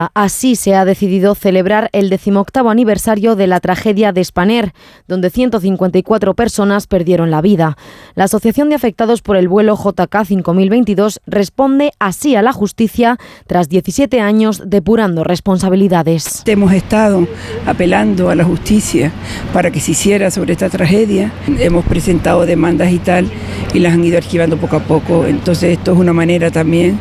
Así se ha decidido celebrar el 18º aniversario de la tragedia de Spanair, donde 154 personas perdieron la vida. La Asociación de Afectados por el vuelo JK 5022 responde así a la justicia tras 17 años depurando responsabilidades. Hemos estado apelando a la justicia para que se hiciera sobre esta tragedia. Hemos presentado demandas y tal, y las han ido archivando poco a poco. Entonces esto es una manera también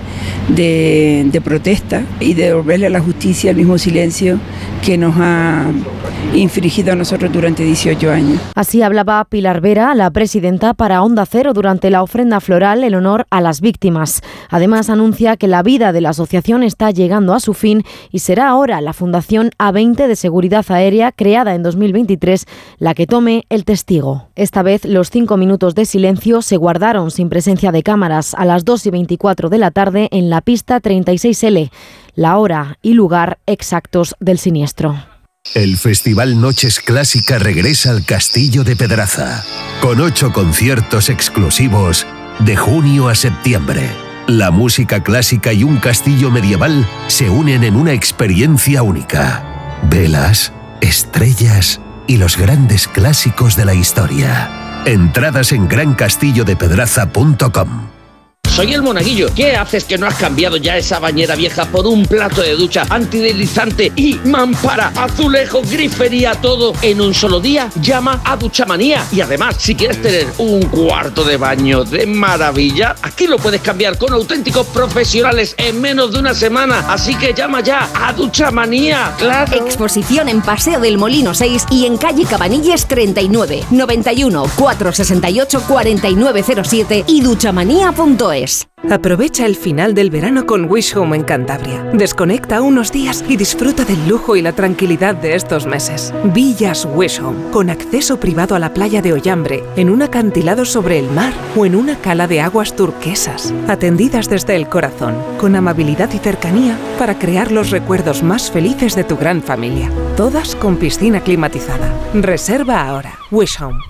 de protesta y de devolverle a la justicia el mismo silencio que nos ha infringido a nosotros durante 18 años. Así hablaba Pilar Vera, la presidenta para Onda Cero, durante la ofrenda floral en honor a las víctimas. Además, anuncia que la vida de la asociación está llegando a su fin y será ahora la Fundación A20 de Seguridad Aérea, creada en 2023, la que tome el testigo. Esta vez, los 5 minutos de silencio se guardaron sin presencia de cámaras a las 2:24 de la tarde en la pista 36L, la hora y lugar exactos del siniestro. El Festival Noches Clásica regresa al Castillo de Pedraza, con 8 conciertos exclusivos de junio a septiembre. La música clásica y un castillo medieval se unen en una experiencia única. Velas, estrellas y los grandes clásicos de la historia. Entradas en grancastillodepedraza.com. Soy el Monaguillo. ¿Qué haces que no has cambiado ya esa bañera vieja por un plato de ducha antideslizante y mampara, azulejo, grifería, todo en un solo día? Llama a Duchamanía. Y además, si quieres tener un cuarto de baño de maravilla, aquí lo puedes cambiar con auténticos profesionales en menos de una semana. Así que llama ya a Duchamanía. ¡Claro! Exposición en Paseo del Molino 6 y en calle Cabanilles 39, 91 468 4907 y duchamanía.es. Aprovecha el final del verano con Wish Home en Cantabria. Desconecta unos días y disfruta del lujo y la tranquilidad de estos meses. Villas Wish Home, con acceso privado a la playa de Ollambre, en un acantilado sobre el mar o en una cala de aguas turquesas. Atendidas desde el corazón, con amabilidad y cercanía para crear los recuerdos más felices de tu gran familia. Todas con piscina climatizada. Reserva ahora. Wish Home,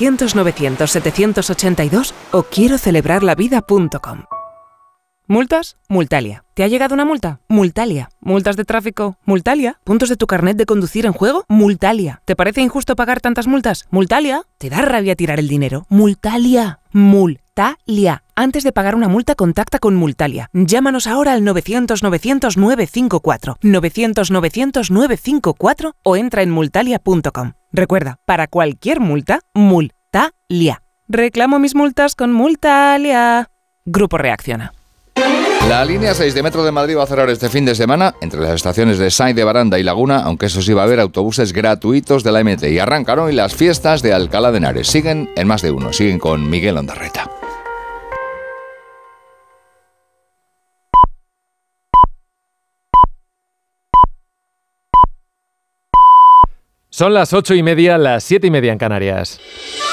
900-900-782 o quiero celebrarlavida.com. ¿Multas? Multalia. ¿Te ha llegado una multa? Multalia. ¿Multas de tráfico? Multalia. ¿Puntos de tu carnet de conducir en juego? Multalia. ¿Te parece injusto pagar tantas multas? Multalia. ¿Te da rabia tirar el dinero? Multalia. Multalia. Antes de pagar una multa, contacta con Multalia. Llámanos ahora al 900-900-954. 900-900-954 o entra en multalia.com. Recuerda, para cualquier multa, Multalia. Reclamo mis multas con Multalia. Grupo Reacciona. La línea 6 de Metro de Madrid va a cerrar este fin de semana entre las estaciones de Sáenz de Baranda y Laguna, aunque eso sí va a haber autobuses gratuitos de la MT. Y arrancaron hoy las fiestas de Alcalá de Henares. Siguen en más de uno, siguen con Miguel Ondarreta. Son las 8:30, las 7:30 en Canarias.